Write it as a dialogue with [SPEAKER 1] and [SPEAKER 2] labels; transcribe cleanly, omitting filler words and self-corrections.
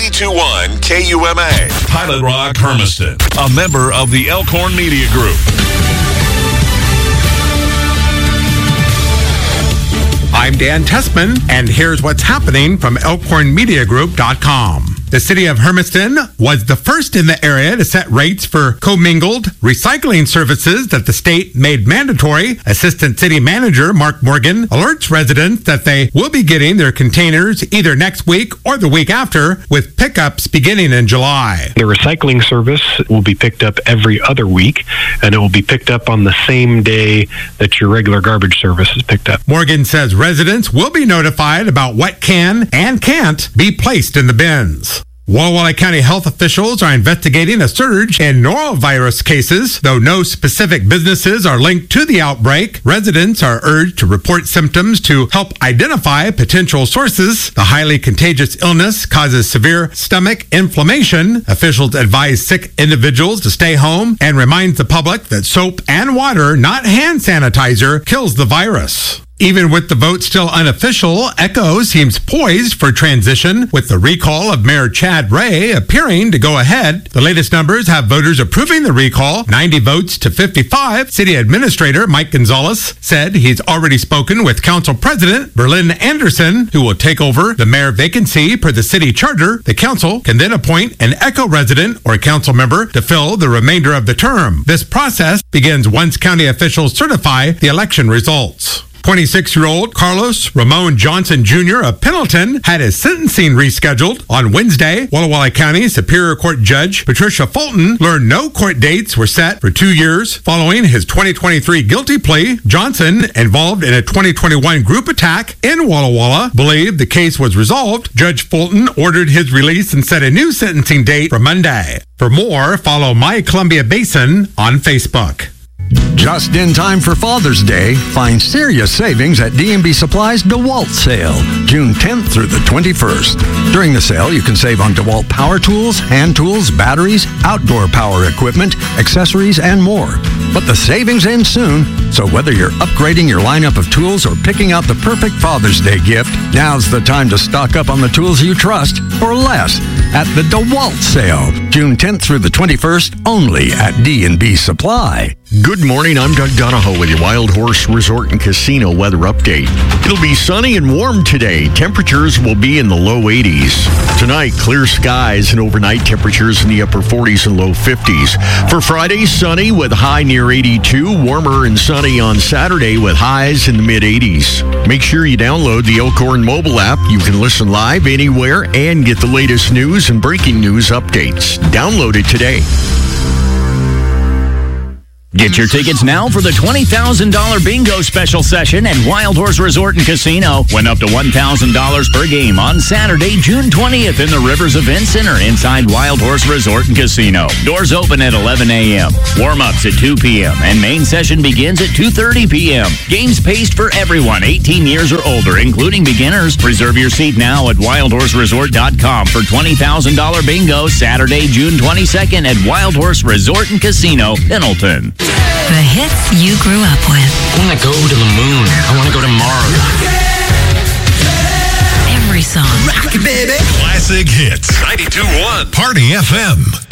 [SPEAKER 1] 92.1 KUMA. Pilot Rock Hermiston, a member of the Elkhorn Media Group.
[SPEAKER 2] I'm Dan Tessman, and here's what's happening from ElkhornMediaGroup.com. The city of Hermiston was the first in the area to set rates for commingled recycling services that the state made mandatory. Assistant City Manager Mark Morgan alerts residents that they will be getting their containers either next week or the week after, with pickups beginning in July.
[SPEAKER 3] The recycling service will be picked up every other week, and it will be picked up on the same day that your regular garbage service is picked up.
[SPEAKER 2] Morgan says residents will be notified about what can and can't be placed in the bins. Walla Walla County health officials are investigating a surge in norovirus cases. Though no specific businesses are linked to the outbreak, residents are urged to report symptoms to help identify potential sources. The highly contagious illness causes severe stomach inflammation. Officials advise sick individuals to stay home and remind the public that soap and water, not hand sanitizer, kills the virus. Even with the vote still unofficial, ECHO seems poised for transition, with the recall of Mayor Chad Ray appearing to go ahead. The latest numbers have voters approving the recall, 90 votes to 55. City Administrator Mike Gonzalez said he's already spoken with Council President Berlin Anderson, who will take over the mayor vacancy per the city charter. The council can then appoint an ECHO resident or council member to fill the remainder of the term. This process begins once county officials certify the election results. 26-year-old Carlos Ramon Johnson Jr. of Pendleton had his sentencing rescheduled on Wednesday. Walla Walla County Superior Court Judge Patricia Fulton learned no court dates were set for 2 years following his 2023 guilty plea. Johnson, involved in a 2021 group attack in Walla Walla, believed the case was resolved. Judge Fulton ordered his release and set a new sentencing date for Monday. For more, follow My Columbia Basin on Facebook.
[SPEAKER 4] Just in time for Father's Day, find serious savings at D&B Supply's DeWalt sale, June 10th through the 21st. During the sale, you can save on DeWalt power tools, hand tools, batteries, outdoor power equipment, accessories, and more. But the savings end soon, so whether you're upgrading your lineup of tools or picking out the perfect Father's Day gift, now's the time to stock up on the tools you trust for less at the DeWalt sale, June 10th through the 21st, only at D&B Supply.
[SPEAKER 5] Good morning, I'm Doug Donahoe with your Wild Horse Resort and Casino weather update. It'll be sunny and warm today. Temperatures will be in the low 80s. Tonight, clear skies and overnight temperatures in the upper 40s and low 50s. For Friday, sunny with high near 82. Warmer and sunny on Saturday with highs in the mid 80s. Make sure you download the Elkhorn mobile app. You can listen live anywhere and get the latest news and breaking news updates. Download it today.
[SPEAKER 6] Get your tickets now for the $20,000 bingo special session at Wild Horse Resort and Casino. Win up to $1,000 per game on Saturday, June 20th in the Rivers Event Center inside Wild Horse Resort and Casino. Doors open at 11 a.m., warm-ups at 2 p.m., and main session begins at 2:30 p.m. Games paced for everyone 18 years or older, including beginners. Reserve your seat now at wildhorseresort.com for $20,000 bingo Saturday, June 22nd at Wild Horse Resort and Casino, Pendleton.
[SPEAKER 7] The hits you grew up with.
[SPEAKER 8] I want to go to the moon. I want to go to Mars.
[SPEAKER 7] Every song.
[SPEAKER 1] Rock, baby. Classic hits. 92.1 Party FM.